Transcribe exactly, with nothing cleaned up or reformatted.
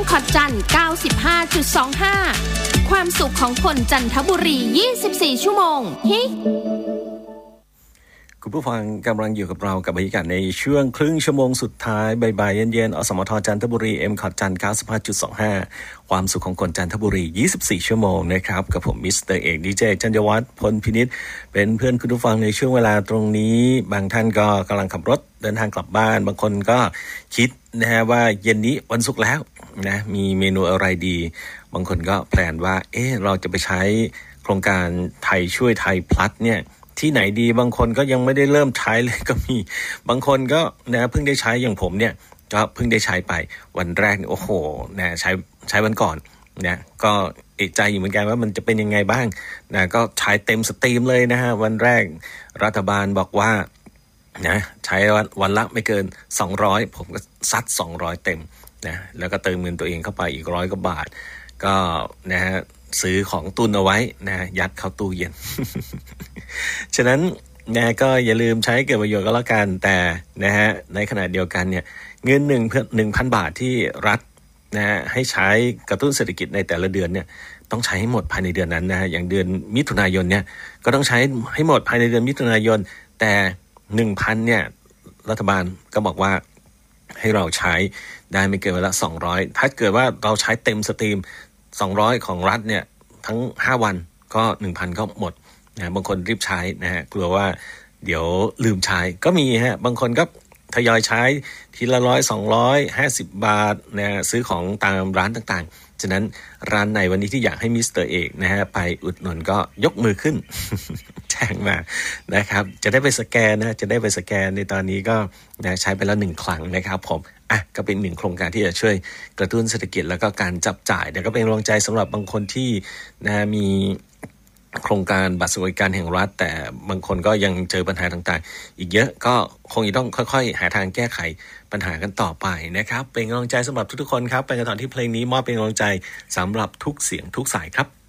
คอตจัน เก้าสิบห้าจุดสองห้า ความสุขของคนจันทบุรียี่สิบสี่ชั่วโมงฮิคุณผู้ฟังกำลังอยู่กับเรากับบรรยากาศในช่วงครึ่งชั่วโมงสุดท้ายบ่ายๆเย็นๆอสมทจันทบุรี เอ็ม คอต จันทร์ เก้าสิบห้าจุดสองห้า ความสุขของคนจันทบุรียี่สิบสี่ชั่วโมงนะครับกับผมมิสเตอร์เอกดีเจจันยวัฒน์พลพินิจเป็นเพื่อนคุณผู้ฟังในช่วงเวลาตรงนี้บางท่านก็กำลังขับรถเดินทางกลับบ้านบางคนก็คิดนะฮะว่าเย็นนี้วันศุกร์แล้วนะมีเมนูอะไรดีบางคนก็แพลนว่าเอ๊ะเราจะไปใช้โครงการไทยช่วยไทย plus เนี่ยที่ไหนดีบางคนก็ยังไม่ได้เริ่มใช้เลยก็มีบางคนก็นะเพิ่งได้ใช้อย่างผมเนี่ยก็เพิ่งได้ใช้ไปวันแรกโอ้โหนะใช้ใช้วันก่อนนะก็เอกใจอยู่เหมือนกันว่ามันจะเป็นยังไงบ้างนะก็ใช้เต็มสตรีมเลยนะฮะวันแรกรัฐบาลบอกว่านะใช้วันวันละไม่เกินสองร้อยผมก็ซัดสองร้อยเต็มนะแล้วก็เติมเงินตัวเองเข้าไปอีกร้อยกว่าบาทก็นะฮะซื้อของตุนเอาไว้นะยัดเข้าตู้เย็น ฉะนั้นนะก็อย่าลืมใช้เกิดประโยชน์ก็แล้วกันแต่นะฮะในขณะเดียวกันเนี่ยเงินหนึ่งเพื่อหนึ่งพันบาทที่รัฐนะฮะให้ใช้กระตุ้นเศรษฐกิจในแต่ละเดือนเนี่ยต้องใช้ให้หมดภายในเดือนนั้นนะฮะอย่างเดือนมิถุนายนเนี่ยก็ต้องใช้ให้หมดภายในเดือนมิถุนายนแต่ หนึ่งพัน เนี่ยรัฐบาลก็บอกว่าให้เราใช้ได้ไม่เกินวันละสองร้อยถ้าเกิดว่าเราใช้เต็มสตรีมสองร้อยของรัฐเนี่ยทั้งห้าวันก็ หนึ่งพัน ก็หมดนะบางคนรีบใช้นะฮะกลัวว่าเดี๋ยวลืมใช้ก็มีฮะบางคนก็ทยอยใช้ทีละร้อยสองร้อยห้าสิบบาทนะซื้อของตามร้านต่างๆฉะนั้นร้านไหนวันนี้ที่อยากให้มิสเตอร์เอกนะฮะไปอุดหนุนก็ยกมือขึ้น แจ้งมานะครับจะได้ไปสแกนนะจะได้ไปสแกนในตอนนี้ก็นะใช้ไปแล้วหนึ่งครั้งนะครับผมอ่ะก็เป็นหนึ่งโครงการที่จะช่วยกระตุ้นเศรษฐกิจแล้วก็การจับจ่ายแต่ก็เป็นกำลังใจสำหรับบางคนที่นะมีโครงการบัตรสวัสดิการแห่งรัฐแต่บางคนก็ยังเจอปัญหาต่างๆอีกเยอะก็คงจะต้องค่อยๆหาทางแก้ไขปัญหากันต่อไปนะครับเป็นกำลังใจสำหรับทุกๆคนครับไปกันต่อที่เพลงนี้มอบเป็นกำลังใจสำหรับทุกเสียงทุกสายครับ